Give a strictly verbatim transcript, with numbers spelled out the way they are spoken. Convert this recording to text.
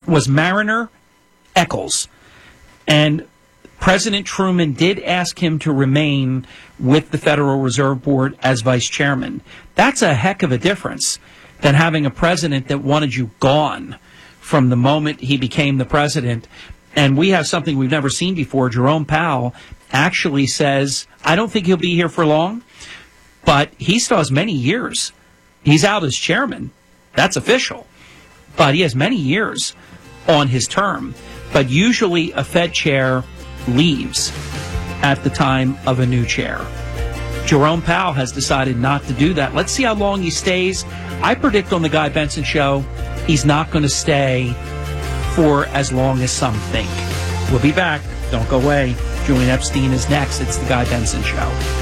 was Mariner Eccles. And President Truman did ask him to remain with the Federal Reserve Board as vice chairman. That's a heck of a difference than having a president that wanted you gone from the moment he became the president. And we have something we've never seen before. Jerome Powell actually says, I don't think he'll be here for long, but he still has many years. He's out as chairman. That's official. But he has many years on his term. But usually a Fed chair leaves at the time of a new chair. Jerome Powell has decided not to do that. Let's see how long he stays. I predict on the Guy Benson Show, he's not going to stay for as long as some think. We'll be back. Don't go away. Julian Epstein is next. It's the Guy Benson Show.